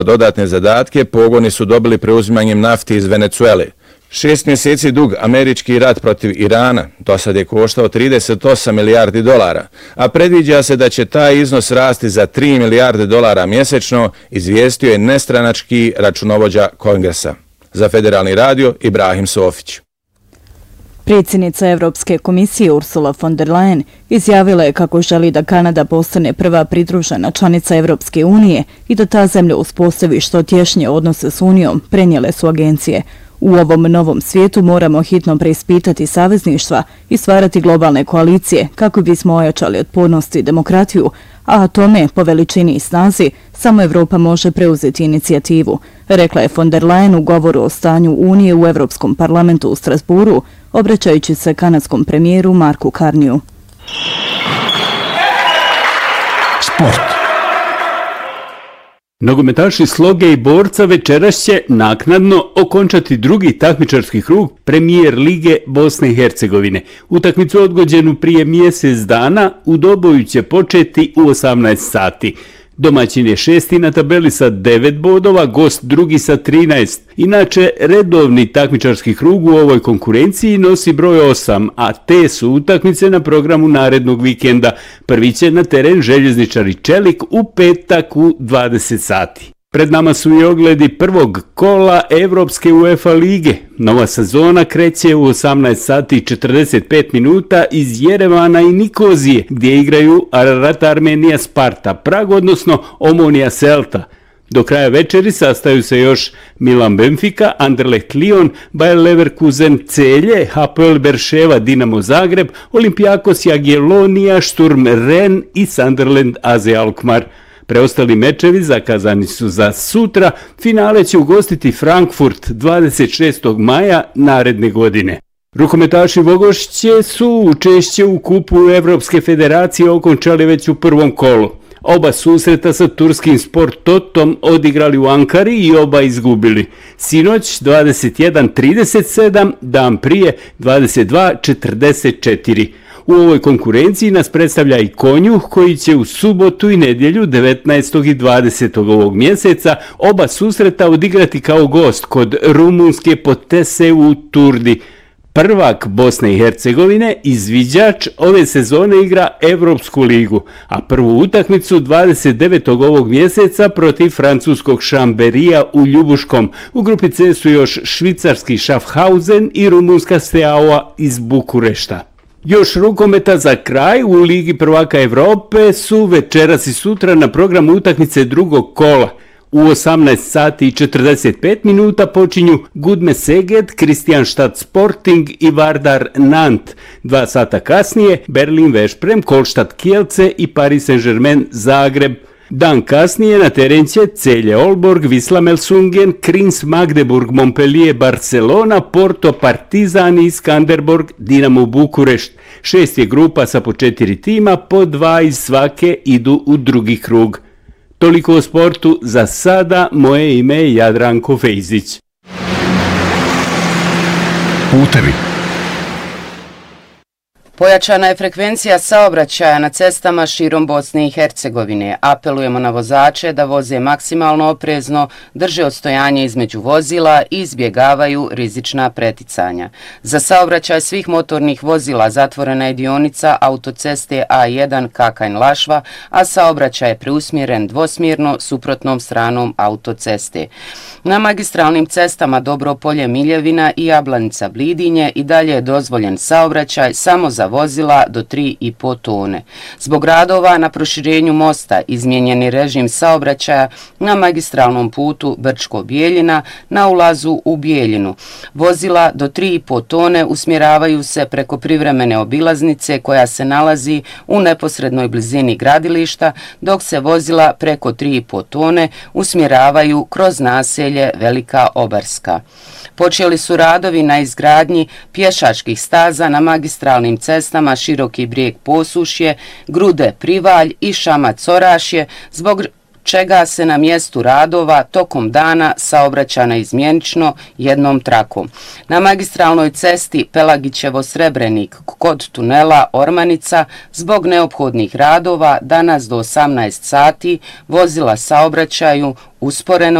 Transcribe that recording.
dodatne zadatke pogoni su dobili preuzimanjem nafti iz Venecuele. 6 mjeseci dug američki rat protiv Irana do sad je koštao 38 milijardi dolara, a predviđa se da će taj iznos rasti za 3 milijarde dolara mjesečno, izvijestio je nestranački računovođa Kongresa. Za Federalni radio Ibrahim Sofić. Predsjednica Europske komisije Ursula von der Leyen izjavila je kako želi da Kanada postane prva pridružena članica Europske unije i da ta zemlja uspostavi što tješnje odnose s Unijom, prenijele su agencije. U ovom novom svijetu moramo hitno preispitati savezništva i stvarati globalne koalicije kako bismo ojačali otpornost i demokratiju, a tome po veličini i snazi samo Europa može preuzeti inicijativu, rekla je von der Leyen u govoru o stanju Unije u Europskom parlamentu u Strasburu, obraćajući se kanadskom premijeru Marku Carneyu. Sport. Nogometaši Sloge i Borca večeras će naknadno okončati drugi takmičarski krug Premijer lige Bosne i Hercegovine. Utakmicu odgođenu prije mjesec dana u Doboju će početi u 18 sati. Domaćin je 6. na tabeli sa 9 bodova, gost drugi sa 13. Inače, redovni takmičarski krug u ovoj konkurenciji nosi broj 8, a te su utakmice na programu narednog vikenda. Prvi će na teren Željezničari Čelik u petak u 20 sati. Pred nama su i ogledi prvog kola Evropske UEFA lige. Nova sezona kreće u 18 sati i 45 minuta iz Jerevana i Nikozije, gdje igraju Ararat Armenija Sparta Prag, odnosno Omonia Celta. Do kraja večeri sastaju se još Milan Benfica, Anderlecht Lyon, Bayer Leverkusen Celje, Hapoel Berševa Dinamo Zagreb, Olympiakos Jagiellonija, Sturm Ren i Sunderland AZ Alkmaar. Preostali mečevi zakazani su za sutra, finale će ugostiti Frankfurt 26. maja naredne godine. Rukometaši Vogošće su učešće u kupu Evropske federacije okončali već u prvom kolu. Oba susreta sa turskim Sport Totom odigrali u Ankari i oba izgubili. Sinoć 21:37, dan prije 22:44. U ovoj konkurenciji nas predstavlja i Konjuh koji će u subotu i nedjelju 19. i 20. ovog mjeseca oba susreta odigrati kao gost kod rumunske Potese u Turdi. Prvak Bosne i Hercegovine, izviđač, ove sezone igra Evropsku ligu, a prvu utakmicu 29. ovog mjeseca protiv francuskog Šamberija u Ljubuškom. U grupi C su još švicarski Schaffhausen i rumunska Steaua iz Bukurešta. Još rukometa za kraj u Ligi prvaka Evrope su večeras i sutra na programu utakmice drugog kola. U 18 sati i 45 minuta počinju Gudme Seged, Kristianstad Sporting i Vardar Nant. 2 sata kasnije Berlin Veszprem, Kolštad Kielce i Paris Saint-Germain Zagreb. Dan kasnije na teren će Celje Olborg, Wisla Melsungen, Krins Magdeburg, Montpellier Barcelona, Porto Partizan i Skanderborg Dinamo Bukurešt. 6 je grupa sa po 4 tima, po 2 iz svake idu u drugi krug. Toliko o sportu za sada, moje ime je Jadranko Fejzić. Putevi. Pojačana je frekvencija saobraćaja na cestama širom Bosne i Hercegovine. Apelujemo na vozače da voze maksimalno oprezno, drže odstojanje između vozila i izbjegavaju rizična preticanja. Za saobraćaj svih motornih vozila zatvorena je dionica autoceste A1 Kakanj-Lašva, a saobraćaj je preusmjeren dvosmjerno suprotnom stranom autoceste. Na magistralnim cestama Dobropolje, Miljevina i Jablanica Blidinje i dalje je dozvoljen saobraćaj samo za vozila do 3,5 tone. Zbog radova na proširenju mosta izmijenjen je režim saobraćaja na magistralnom putu Brčko-Bijeljina na ulazu u Bijeljinu. Vozila do 3,5 tone usmjeravaju se preko privremene obilaznice koja se nalazi u neposrednoj blizini gradilišta, dok se vozila preko 3,5 tone usmjeravaju kroz naselje Velika Obarska. Počeli su radovi na izgradnji pješačkih staza na magistralnim cestama Široki Brijeg Posušje, Grude Privalj i Šamac Orašje, zbog čega se na mjestu radova tokom dana saobraća naizmjenično jednom trakom. Na magistralnoj cesti Pelagićevo-Srebrenik kod tunela Ormanica zbog neophodnih radova danas do 18 sati vozila saobraćaju usporeno